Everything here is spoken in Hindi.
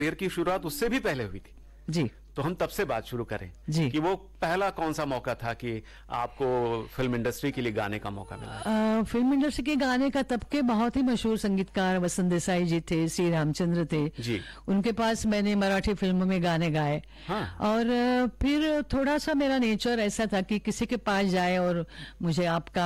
करियर की शुरुआत उससे भी पहले हुई थी। जी तो हम तब से बात शुरू करें जी। कि वो पहला कौन सा मौका था कि आपको फिल्म इंडस्ट्री के लिए गाने का मौका मिला? फिल्म इंडस्ट्री के गाने का तब के बहुत ही मशहूर संगीतकार वसंत देसाई जी थे, श्री रामचंद्र थे जी। उनके पास मैंने मराठी फिल्मों में गाने गाए। हाँ। और फिर थोड़ा सा मेरा नेचर ऐसा था कि किसी के पास जाए और मुझे आपका